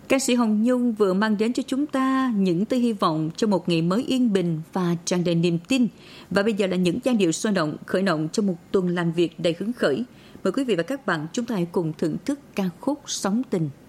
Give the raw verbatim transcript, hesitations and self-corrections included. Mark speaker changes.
Speaker 1: Ca sĩ Hồng Nhung vừa mang đến cho chúng ta những tia hy vọng cho một ngày mới yên bình và tràn đầy niềm tin. Và bây giờ là những giai điệu sôi động, khởi động cho một tuần làm việc đầy hứng khởi. Mời quý vị và các bạn chúng ta hãy cùng thưởng thức ca khúc Sóng Tình.